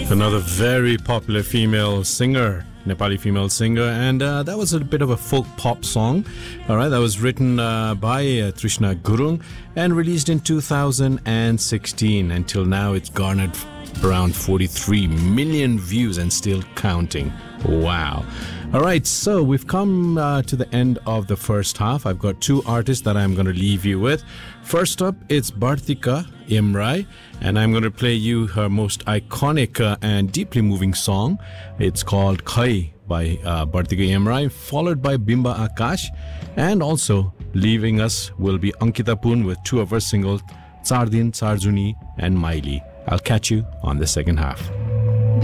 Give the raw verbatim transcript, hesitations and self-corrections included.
Another very popular female singer, Nepali female singer, and uh, that was a bit of a folk pop song. All right, that was written uh, by uh, Trishna Gurung and released in two thousand sixteen. Until now, it's garnered around forty-three million views and still counting. Wow. All right, so we've come uh, to the end of the first half. I've got two artists that I'm going to leave you with. First up, it's Bartika Imrai, and I'm going to play you her most iconic uh, and deeply moving song. It's called Khai by uh, Bartika Imrai, followed by Bimba Akash, and also leaving us will be Ankita Pun with two of her singles, Char Din, Char Juni, and Maili. I'll catch you on the second half.